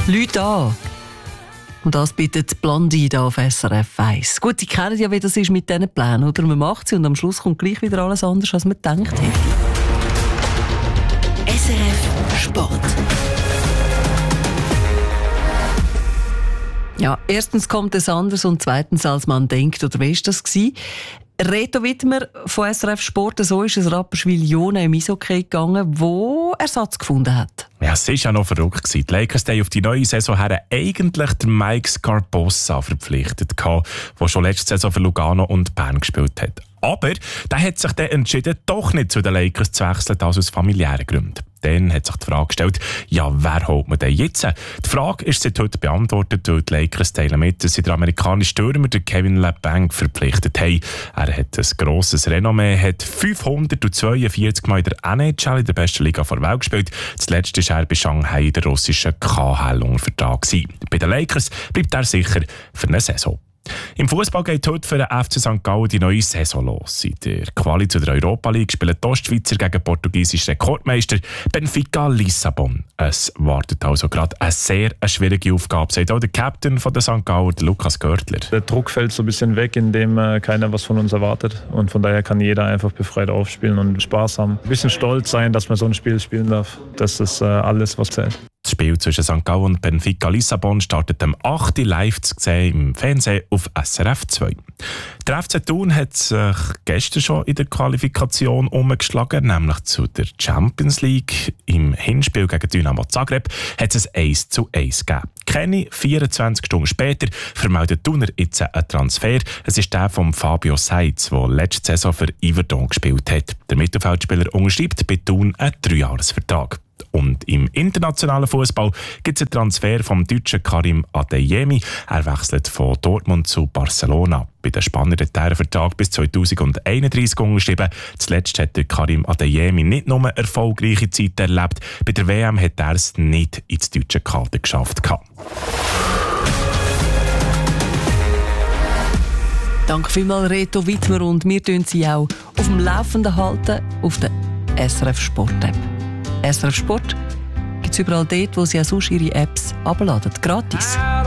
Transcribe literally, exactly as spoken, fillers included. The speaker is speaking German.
Leute an. Und das bittet Blondie hier auf S R F eins. Gut, Sie kennen ja, wie das ist mit diesen Plänen, oder? Man macht sie und am Schluss kommt gleich wieder alles anders, als man gedacht hätte. S R F Sport. Ja, erstens kommt es anders und zweitens, als man denkt. Oder wie war das gewesen? Reto Wittmer von S R F Sport, so ist es Rapperswil-Jona im Eishockey gegangen, wo Ersatz gefunden hat. Ja, es war ja noch verrückt. Die Lakers haben auf die neue Saison her eigentlich den Mike Scarbossa verpflichtet, der schon letzte Saison für Lugano und Bern gespielt hat. Aber der hat sich dann entschieden, doch nicht zu den Lakers zu wechseln, also aus familiären Gründen. Dann hat sich die Frage gestellt, ja, wer holt man denn jetzt? Die Frage ist seit heute beantwortet, weil die Lakers teilen mit, dass sie den amerikanischen Stürmer Kevin LeBlanc verpflichtet haben. Er hat ein grosses Renommee, hat fünfhundertzweiundvierzig Mal in der N H L, in der besten Liga der Welt, gespielt. Zuletzt war er bei Shanghai in der russischen K H L unter Vertrag. Bei den Lakers bleibt er sicher für eine Saison. Im Fußball geht heute für den F C Sankt Gallen die neue Saison los. In der Quali zu der Europa League spielen die Ostschweizer gegen portugiesischen Rekordmeister Benfica Lissabon. Es wartet also gerade eine sehr eine schwierige Aufgabe, sagt auch der Captain von der Sankt Gallen, Lukas Görtler. Der Druck fällt so ein bisschen weg, indem äh, keiner was von uns erwartet. Und von daher kann jeder einfach befreit aufspielen und Spaß haben. Ein bisschen stolz sein, dass man so ein Spiel spielen darf. Das ist äh, alles, was zählt. Das Spiel zwischen Sankt Gallen und Benfica Lissabon startet am achten live zu sehen im Fernsehen auf S R F zwei. Der F C Thun hat sich gestern schon in der Qualifikation umgeschlagen, nämlich zu der Champions League. Im Hinspiel gegen Dynamo Zagreb hat es ein eins zu eins gegeben. Keine vierundzwanzig Stunden später vermeldet Thuner jetzt einen Transfer. Es ist der von Fabio Seitz, der letzte Saison für Yverdon gespielt hat. Der Mittelfeldspieler unterschreibt bei Thun einen Dreijahresvertrag. Und im internationalen Fußball gibt es einen Transfer vom deutschen Karim Adeyemi. Er wechselt von Dortmund zu Barcelona. Bei den Spannern hat er einen Vertrag bis zweitausendeinunddreißig unterschrieben. Zuletzt hat der Karim Adeyemi nicht nur erfolgreiche Zeit erlebt. Bei der W M hat er es nicht ins deutsche Kader geschafft. Danke vielmals, Reto Wittmer. Und wir tun Sie auch auf dem Laufenden halten auf der S R F Sport App. S R F Sport gibt es überall dort, wo Sie auch sonst Ihre Apps abladen. Gratis.